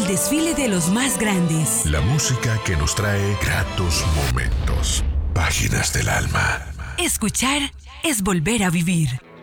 el desfile de los más grandes. La música que nos trae gratos momentos. Páginas del alma. Escuchar es volver a vivir.